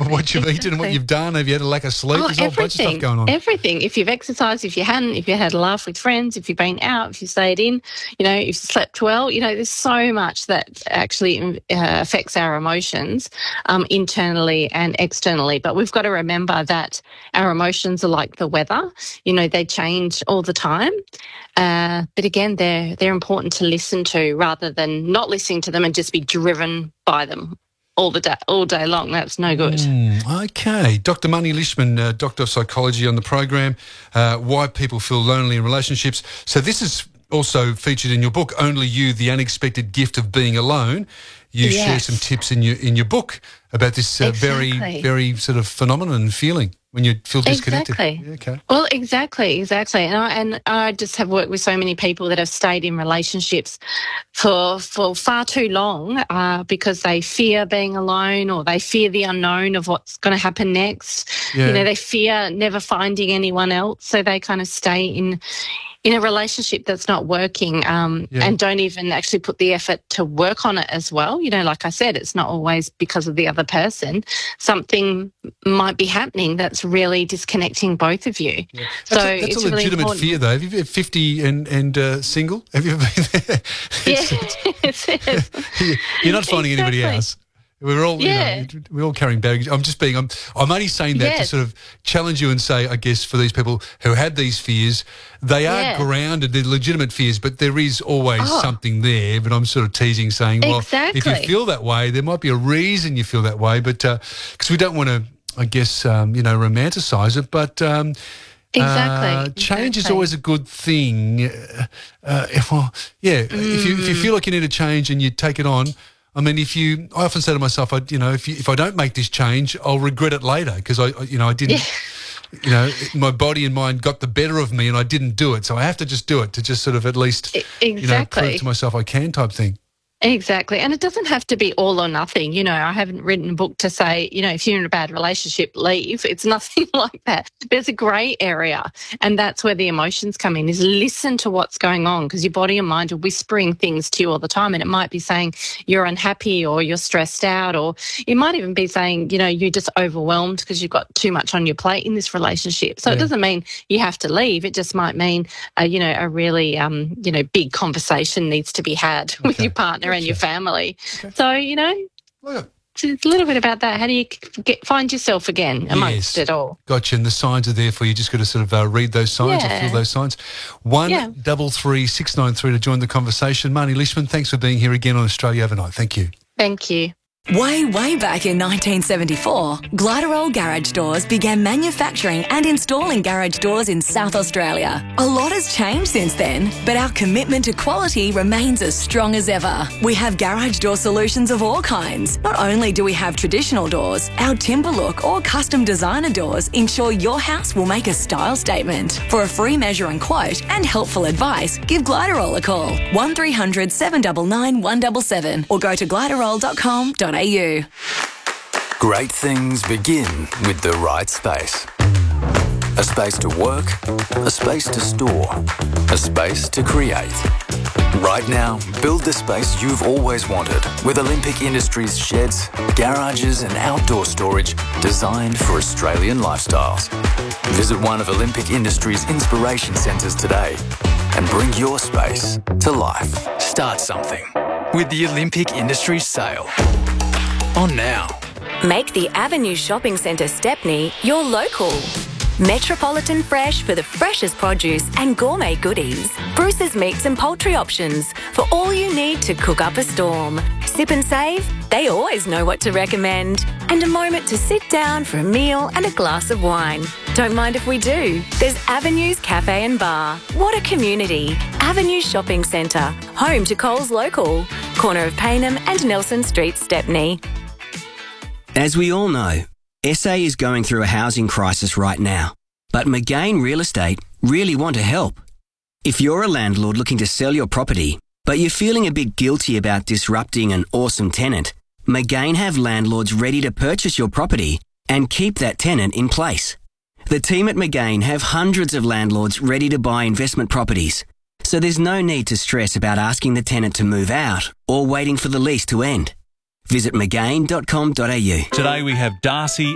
what you've eaten and what you've done. Have you had a lack of sleep? There's a whole bunch of stuff going on. Everything. If you've exercised, if you hadn't, if you had a laugh with friends, if you've been out, if you stayed in, if you slept well, there's so much that actually affects our emotions internally and externally. But we've got to remember that our emotions are like the weather. They change all the time. But again, they're important to listen to rather than not listening to them and just be driven by them all day long. That's no good. Okay. Dr. Mani Lishman, Doctor of Psychology on the program, Why People Feel Lonely in Relationships. So this is also featured in your book, Only You, The Unexpected Gift of Being Alone. You share some tips in your book about this very, very sort of phenomenon and feeling when you feel disconnected. Exactly. Yeah, okay. Well, exactly. And I just have worked with so many people that have stayed in relationships for far too long because they fear being alone or they fear the unknown of what's going to happen next. Yeah. They fear never finding anyone else, so they kind of stay in a relationship that's not working and don't even actually put the effort to work on it as well. Like I said, it's not always because of the other person. Something might be happening that's really disconnecting both of you. Yeah. That's a legitimate really fear, though. Have you been 50 and single? Have you ever been there? You're not finding anybody else. We're all, we're all carrying baggage. I'm only saying that to sort of challenge you and say, I guess, for these people who had these fears, they are grounded, they're legitimate fears, but there is always something there. But I'm sort of teasing, saying, well, if you feel that way, there might be a reason you feel that way, but because we don't want to, I guess, romanticize it, but change is always a good thing. If you feel like you need a change and you take it on. I mean, I often say to myself, if I don't make this change, I'll regret it later because I didn't, my body and mind got the better of me and I didn't do it. So I have to just do it to just sort of at least, prove to myself I can type thing. Exactly. And it doesn't have to be all or nothing. I haven't written a book to say, if you're in a bad relationship, leave. It's nothing like that. There's a grey area, and that's where the emotions come in, is listen to what's going on, because your body and mind are whispering things to you all the time, and it might be saying you're unhappy or you're stressed out, or it might even be saying, you're just overwhelmed because you've got too much on your plate in this relationship. So it doesn't mean you have to leave. It just might mean, a really, big conversation needs to be had with your partner and your family. Okay. So, it's a little bit about that. How do you find yourself again amongst it all? Gotcha. And the signs are there for you. Just got to sort of read those signs or feel those signs. 133 to join the conversation. Mani Lishman, thanks for being here again on Australia Overnight. Thank you. Thank you. Way back in 1974, Gliderol Garage Doors began manufacturing and installing garage doors in South Australia. A lot has changed since then, but our commitment to quality remains as strong as ever. We have garage door solutions of all kinds. Not only do we have traditional doors, our timber look or custom designer doors ensure your house will make a style statement. For a free measure and quote and helpful advice, give Gliderol a call, 1300 799 177, or go to gliderol.com.au. Great things begin with the right space. A space to work, a space to store, a space to create. Right now, build the space you've always wanted with Olympic Industries sheds, garages and outdoor storage designed for Australian lifestyles. Visit one of Olympic Industries' inspiration centres today and bring your space to life. Start something with the Olympic Industries sale. On now. Make the Avenue Shopping Centre Stepney your local. Metropolitan Fresh for the freshest produce and gourmet goodies. Bruce's Meats and Poultry options for all you need to cook up a storm. Sip and save, they always know what to recommend. And a moment to sit down for a meal and a glass of wine. Don't mind if we do. There's Avenues Cafe and Bar. What a community. Avenue Shopping Centre, home to Coles Local. Corner of Payneham and Nelson Street, Stepney. As we all know, SA is going through a housing crisis right now, but McGain Real Estate really want to help. If you're a landlord looking to sell your property, but you're feeling a bit guilty about disrupting an awesome tenant, McGain have landlords ready to purchase your property and keep that tenant in place. The team at McGain have hundreds of landlords ready to buy investment properties, so there's no need to stress about asking the tenant to move out or waiting for the lease to end. Visit mcgain.com.au. Today we have Darcy